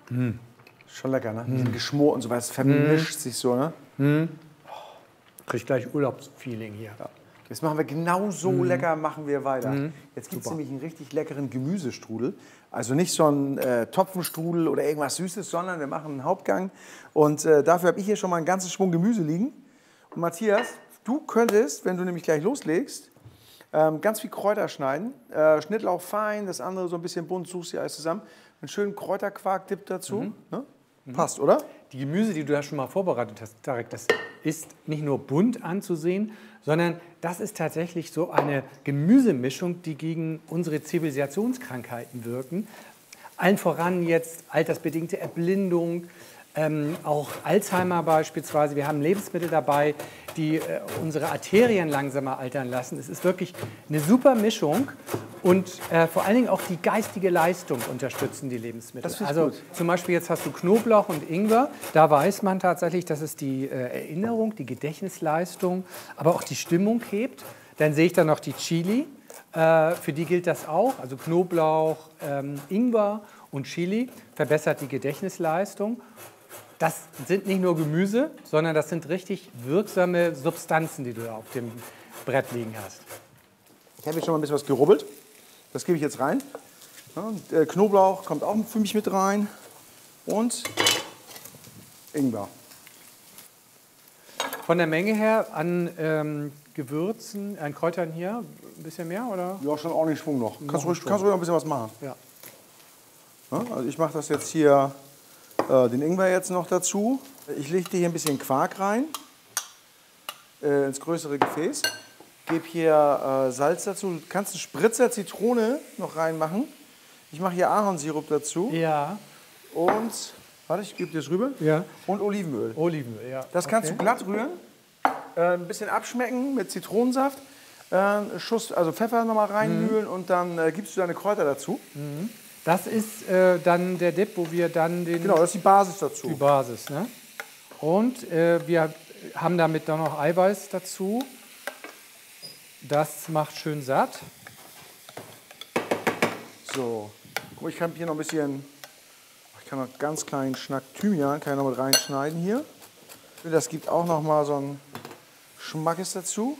Schon lecker, ne? Diesen Geschmack und so, weil es vermischt sich so, ne? Krieg gleich Urlaubsfeeling hier. Ja. Jetzt machen wir genau so lecker, machen wir weiter. Jetzt gibt es nämlich einen richtig leckeren Gemüsestrudel. Also nicht so einen Topfenstrudel oder irgendwas Süßes, sondern wir machen einen Hauptgang. Und dafür habe ich hier schon mal einen ganzen Schwung Gemüse liegen. Und Matthias, du könntest, wenn du nämlich gleich loslegst, ganz viel Kräuter schneiden. Schnittlauch fein, das andere so ein bisschen bunt, suchst du alles zusammen. Einen schönen Kräuterquark-Dip dazu. Ne? Passt, oder? Die Gemüse, die du da schon mal vorbereitet hast, Tarek, das ist nicht nur bunt anzusehen, sondern das ist tatsächlich so eine Gemüsemischung, die gegen unsere Zivilisationskrankheiten wirken. Allen voran jetzt altersbedingte Erblindung, auch Alzheimer beispielsweise. Wir haben Lebensmittel dabei, die unsere Arterien langsamer altern lassen. Es ist wirklich eine super Mischung und vor allen Dingen auch die geistige Leistung unterstützen die Lebensmittel. Das finde ich also gut. zum Beispiel jetzt hast du Knoblauch und Ingwer. Da weiß man tatsächlich, dass es die Erinnerung, die Gedächtnisleistung, aber auch die Stimmung hebt. Dann sehe ich da noch die Chili. Für die gilt das auch. Also Knoblauch, Ingwer und Chili verbessert die Gedächtnisleistung. Das sind nicht nur Gemüse, sondern das sind richtig wirksame Substanzen, die du da auf dem Brett liegen hast. Ich habe hier schon mal ein bisschen was gerubbelt. Das gebe ich jetzt rein. Ja, und, Knoblauch kommt auch für mich mit rein. Und Ingwer. Von der Menge her an Gewürzen, an Kräutern hier, ein bisschen mehr, oder? Ja, schon ordentlich Schwung noch. Kannst ruhig noch ein bisschen was machen. Ja. Ja, also ich mache das jetzt hier, den Ingwer jetzt noch dazu. Ich lege hier ein bisschen Quark rein, ins größere Gefäß. Gebe hier Salz dazu. Du kannst einen Spritzer Zitrone noch reinmachen. Ich mache hier Ahornsirup dazu. Ja. Und, warte, ich gebe dir das rüber. Ja. Und Olivenöl. Olivenöl, ja. Das kannst du glatt rühren. Ein bisschen abschmecken mit Zitronensaft. Einen Schuss, also Pfeffer nochmal reinmühlen und dann gibst du deine Kräuter dazu. Das ist dann der Dip, wo wir dann den... Genau, das ist die Basis dazu. Die Basis, ne? Und wir haben damit dann noch Eiweiß dazu. Das macht schön satt. So, guck mal, ich kann hier noch ein bisschen, ich kann noch einen ganz kleinen Schnack Thymian, kann ich noch mit reinschneiden hier. Das gibt auch noch mal so einen Schmackes dazu.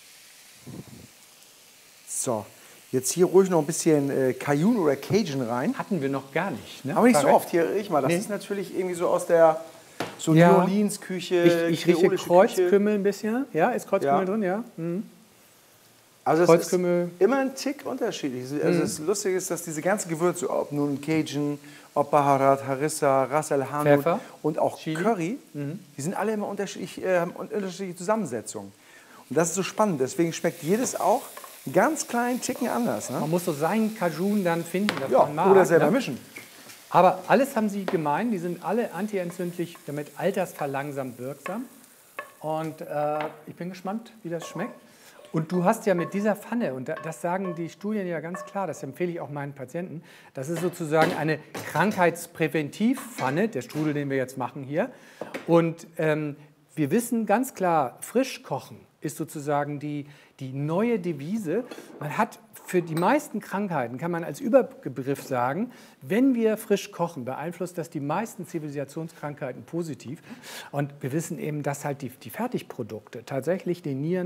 So, jetzt hier ruhig noch ein bisschen Cajun oder Cajun rein. Hatten wir noch gar nicht, ne? Aber nicht so Tarek? oft, hier riech mal. Das ist natürlich irgendwie so aus der so Ja. New Orleans-Küche, Ich rieche kreolische Kreuzkümmel ein bisschen. Ja, ist Kreuzkümmel Ja. drin, ja? Also es Kreuzkümmel. ist immer ein Tick unterschiedlich. Also das Lustige ist, dass diese ganzen Gewürze, ob nun Cajun, ob Baharat, Harissa, Ras Al Hanout Pfeffer, und auch Chili. Curry, die sind alle immer unterschiedlich, haben unterschiedliche Zusammensetzungen. Und das ist so spannend. Deswegen schmeckt jedes auch einen ganz kleinen Ticken anders. Ne? Man muss so seinen Cajun dann finden, das Ja, man mag. oder selber ne? mischen. Aber alles haben sie gemein, die sind alle antientzündlich, damit altersverlangsamt wirksam. Und ich bin gespannt, wie das schmeckt. Und du hast ja mit dieser Pfanne, und das sagen die Studien ja ganz klar, das empfehle ich auch meinen Patienten, das ist sozusagen eine Krankheitspräventivpfanne, der Strudel, den wir jetzt machen hier. Und wir wissen ganz klar, frisch kochen ist sozusagen die neue Devise. Man hat für die meisten Krankheiten, kann man als Überbegriff sagen, wenn wir frisch kochen, beeinflusst das die meisten Zivilisationskrankheiten positiv. Und wir wissen eben, dass halt die Fertigprodukte tatsächlich den Nieren